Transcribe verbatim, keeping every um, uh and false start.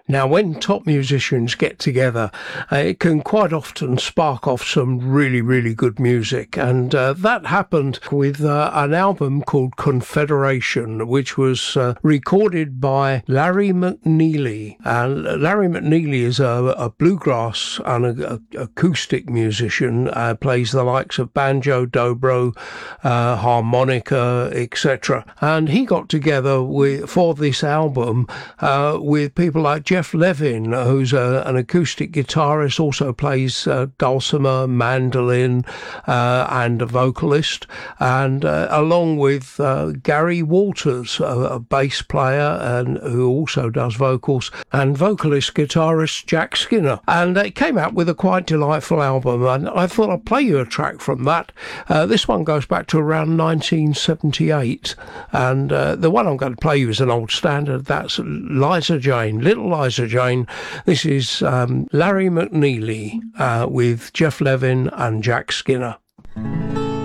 Now, when top musicians get together, uh, it can quite often spark off some really, really good music. And uh, that happened with uh, an album called Confederation, which was uh, recorded by Larry McNeely. And Larry McNeely is a, a bluegrass and a, a acoustic musician, uh, plays the likes of banjo, dobro, uh, harmonica, et cetera. And he got together with, for this album uh, with people like Jeff Levin, who's a, an acoustic guitarist, also plays uh, dulcimer, mandolin, uh, and a vocalist, and uh, along with uh, Gary Walters, a, a bass player and who also does vocals, and vocalist guitarist Jack Skinner. And it came out with a quite delightful album, and I thought I'd play you a track from that. Uh, this one goes back to around nineteen seventy-eight, and uh, the one I'm going to play you is an old standard. That's Liza Jane, Little Liza Jane. This is um, Larry McNeely uh, with Jeff Levin and Jack Skinner.